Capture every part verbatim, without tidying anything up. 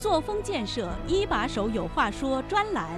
作风建设一把手有话说专栏。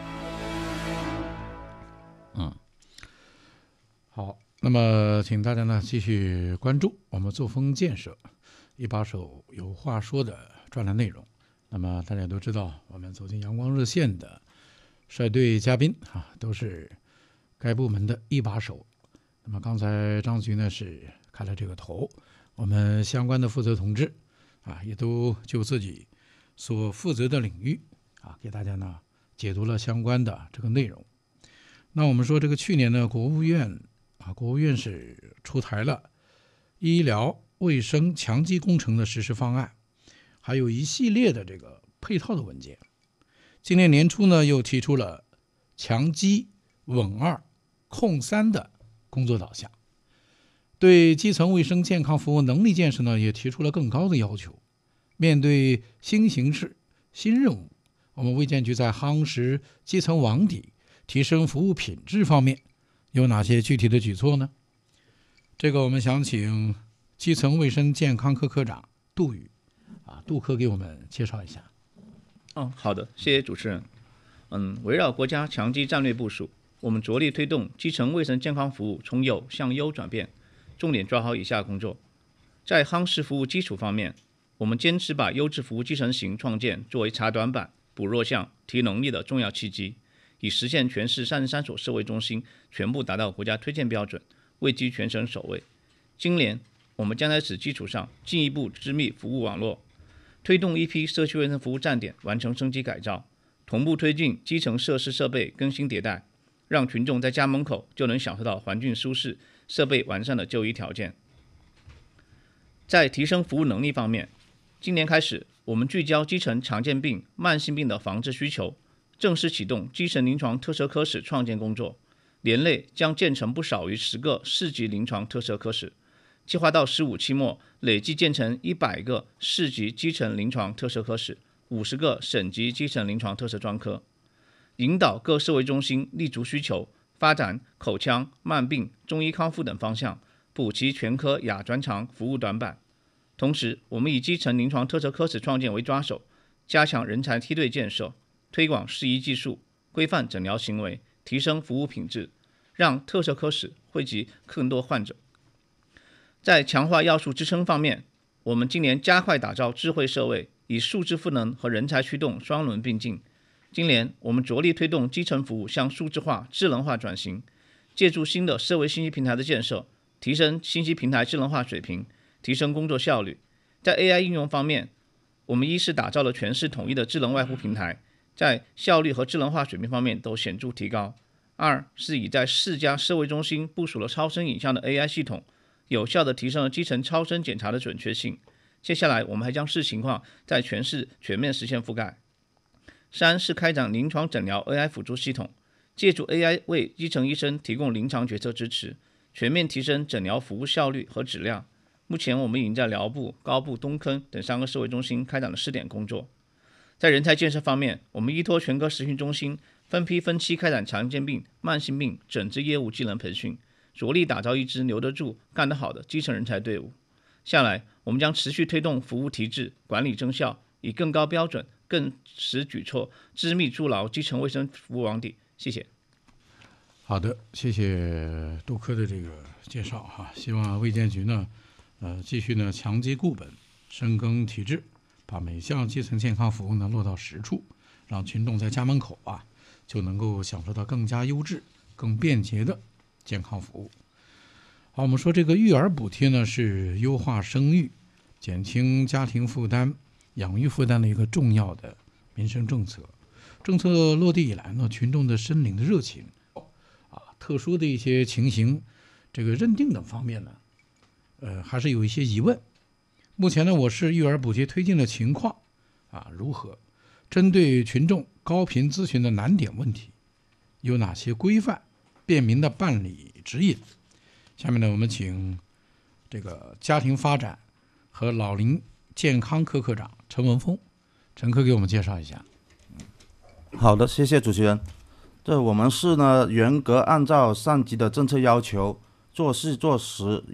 嗯，好，那么请大家呢继续关注我们作风建设一把手有话说的专栏内容。那么大家都知道，我们走进阳光热线的率队嘉宾啊，都是该部门的一把手。那么刚才张局呢是开了这个头，我们相关的负责同志啊，也都就自己所负责的领域啊，给大家呢解读了相关的这个内容。那我们说这个去年呢，国务院啊，国务院是出台了医疗卫生强基工程的实施方案，还有一系列的这个配套的文件。今年年初呢，又提出了强基稳二控三的工作导向，对基层卫生健康服务能力建设呢，也提出了更高的要求。面对新形势、新任务，我们卫健局在夯实基层网底、提升服务品质方面有哪些具体的举措呢？这个我们想请基层卫生健康科科长杜宇啊，杜科给我们介绍一下。 哦，好的，谢谢主持人。嗯，围绕国家强基战略部署，我们着力推动基层卫生健康服务从有向优转变，重点抓好以下工作。在夯实服务基础方面，我们坚持把优质服务基层型创建作为查短板、补弱项、提能力的重要契机，以实现全市三十三所社卫中心全部达到国家推荐标准，位居全省首位。今年，我们将在此基础上进一步织密服务网络，推动一批社区卫生服务站点完成升级改造，同步推进基层设施设备更新迭代，让群众在家门口就能享受到环境舒适、设备完善的就医条件。在提升服务能力方面，今年开始，我们聚焦基层常见病、慢性病的防治需求，正式启动基层临床特设科室创建工作，年内将建成不少于十个市级临床特设科室，计划到十五期末累计建成一百个市级基层临床特设科室，五十个省级基层临床特设专科，引导各社卫中心立足需求，发展口腔、慢病、中医康复等方向，补齐全科亚专长服务短板。同时，我们以基层临床特设科室创建为抓手，加强人才梯队建设，推广适宜技术，规范诊疗行为，提升服务品质，让特设科室惠及更多患者。在强化要素支撑方面，我们今年加快打造智慧社卫，以数字赋能和人才驱动双轮并进。今年，我们着力推动基层服务向数字化、智能化转型，借助新的社卫信息平台的建设，提升信息平台智能化水平，提升工作效率。在 A I 应用方面，我们一是打造了全市统一的智能外呼平台，在效率和智能化水平方面都显著提高；二是已在四家社卫中心部署了超声影像的 A I 系统，有效地提升了基层超声检查的准确性。接下来，我们还将视情况在全市全面实现覆盖。三是开展临床诊疗 A I 辅助系统，借助 A I 为基层医生提供临床决策支持，全面提升诊疗服务效率和质量。目前，我们已经在辽部、高部、东坑等三个社卫中心开展了试点工作。在人才建设方面，我们依托全科实训中心，分批分期开展常见病、慢性病诊治业务技能培训，着力打造一支留得住、干得好的基层人才队伍。下来，我们将持续推动服务提质、管理增效，以更高标准、更实举措，织密筑牢基层卫生服务网底。谢谢。 好的，谢谢杜科的这个介绍哈。希望卫健局呢，呃，继续呢强基固本，深耕体制，把每项基层健康服务呢落到实处，让群众在家门口啊就能够享受到更加优质、更便捷的健康服务。好，我们说这个育儿补贴呢是优化生育、减轻家庭负担、养育负担的一个重要的民生政策。政策落地以来呢，群众的申领的热情啊，特殊的一些情形，这个认定等方面呢，呃，还是有一些疑问。目前呢，我市育儿补贴推进的情况啊如何？针对群众高频咨询的难点问题，有哪些规范便民的办理指引？下面呢，我们请这个家庭发展和老龄健康科科长陈文峰，陈科给我们介绍一下。 好的，谢谢主持人。这我们市呢，严格按照上级的政策要求，做事做实，